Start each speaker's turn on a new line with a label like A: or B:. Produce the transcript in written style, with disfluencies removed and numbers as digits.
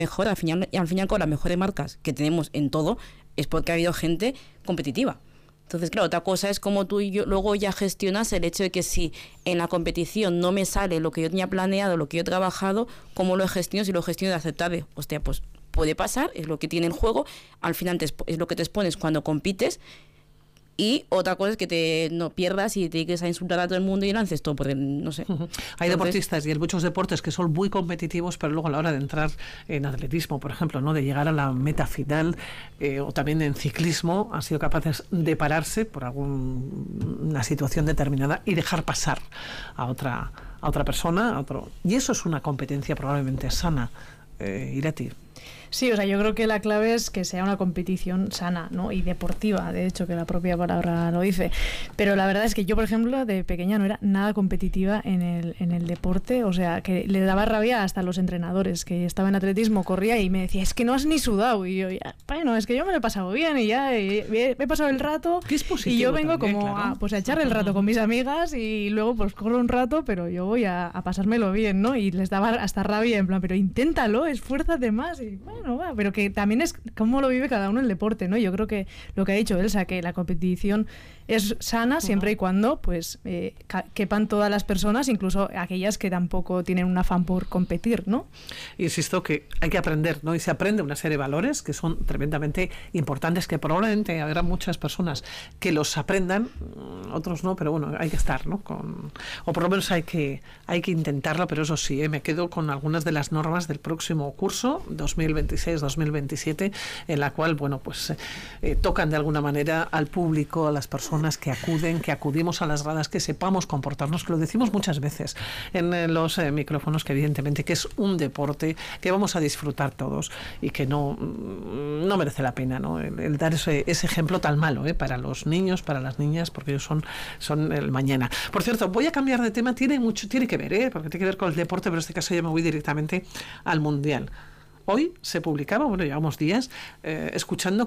A: mejor, al fin y al cabo, las mejores marcas que tenemos en todo es porque ha habido gente competitiva. Entonces, claro, otra cosa es como tú y yo luego ya gestionas el hecho de que si en la competición no me sale lo que yo tenía planeado, lo que yo he trabajado, ¿cómo lo gestiono? Si lo gestiono de aceptable, hostia, pues puede pasar, es lo que tiene el juego, al final es lo que te expones cuando compites. Y otra cosa es que no pierdas y te dediques a insultar a todo el mundo y lances todo, porque no sé.
B: Hay deportistas y hay muchos deportes que son muy competitivos, pero luego a la hora de entrar en atletismo, por ejemplo, ¿no?, de llegar a la meta final, o también en ciclismo, han sido capaces de pararse por alguna situación determinada y dejar pasar a otra persona, a otro. Y eso es una competencia probablemente sana, Irati.
C: Sí, o sea, yo creo que la clave es que sea una competición sana, ¿no?, y deportiva, de hecho, que la propia palabra lo dice. Pero la verdad es que yo, por ejemplo, de pequeña no era nada competitiva en el deporte, o sea, que le daba rabia hasta a los entrenadores, que estaba en atletismo, corría y me decía, es que no has ni sudado, y yo, ya, bueno, es que yo me lo he pasado bien y ya he pasado el rato, y yo vengo
B: también,
C: como
B: claro,
C: a echar el rato con mis amigas y luego pues corro un rato, pero yo voy a pasármelo bien, ¿no? Y les daba hasta rabia, en plan, pero inténtalo, esfuérzate más, y bueno, va, pero que también es cómo lo vive cada uno el deporte, ¿no? Yo creo que lo que ha dicho Elsa, que la competición es sana siempre y cuando pues quepan todas las personas, incluso aquellas que tampoco tienen un afán por competir, ¿no?
B: Insisto que hay que aprender, ¿no? Y se aprende una serie de valores que son tremendamente importantes, que probablemente habrá muchas personas que los aprendan, otros no, pero bueno, hay que estar, ¿no? O por lo menos hay que intentarlo, pero eso sí, me quedo con algunas de las normas del próximo curso 2026-2027, en la cual, bueno, pues tocan de alguna manera al público, a las personas que acudimos a las gradas, que sepamos comportarnos, que lo decimos muchas veces en los micrófonos, que evidentemente que es un deporte que vamos a disfrutar todos y que no merece la pena, ¿no?, el dar ese ejemplo tan malo, para los niños, para las niñas, porque ellos son el mañana. Por cierto, voy a cambiar de tema, tiene que ver, porque tiene que ver con el deporte, pero en este caso yo me voy directamente al Mundial. Hoy se publicaba, bueno, llevamos días escuchando